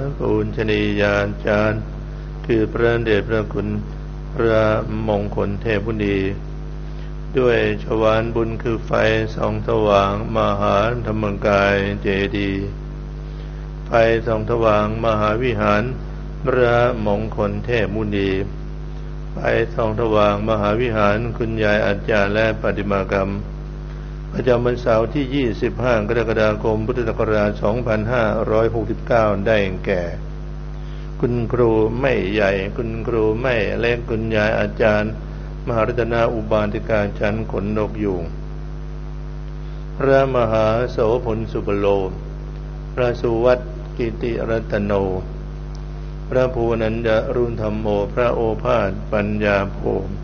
ปูญชนียาจารย์คือพระเดชพระคุณพระมงคลเทพมุนีด้วยชวาลบุญคือไฟส่องสว่างมหาธรรมกายเจดีย์ไฟส่องสว่างมหาวิหารพระมงคลเทพมุนีไฟส่องสว่างมหาวิหารคุณยายอาจารย์และปฏิมากรรมประจำวันเสาร์ที่25กรกฎาคมพุทธศักราช2569ได้แก่คุณครูไม่ใหญ่คุณครูไม่เล็กคุณยายอาจารย์มหารัตนาอุบาสิกาชั้นขนนกยูงพระมหาโสพลสุบโลพระสุวัตกิติรัตโนพระภูนันดรุณธรรมโมพระโอภาสปัญญาโภ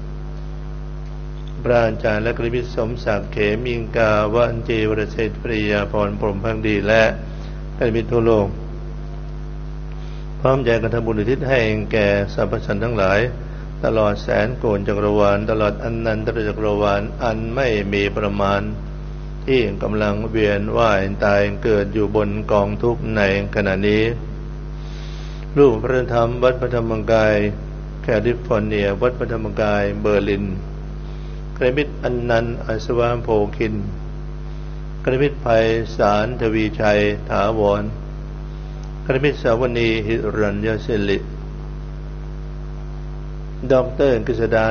พระอาจารย์และกฤษสมศักดิ์เขมิงกาวันเจวรเศรษฐ์ปริยาพรพรหมพักดีและกฤษทั่วโลกพร้อมใจกันทำบุญอุทิศให้แก่สรรพสัตว์ทั้งหลายตลอดแสนโกณจักรวาลตลอดอนันตจักรวาลอันไม่มีประมาณที่กำลังเวียนว่ายตายเกิดอยู่บนกองทุกข์ในขณะนี้รูปพระธรรมวัดพระธรรมกายแคลิฟอร์เนียวัดพระธรรมกายเบอร์ลินกระมิตรอนันต์อัศวะโภคินกระมิตรไพศาลทวีชัยถาวรกระมิตรสาวณีหิรัญยศิริด็อกเตอร์กฤษดา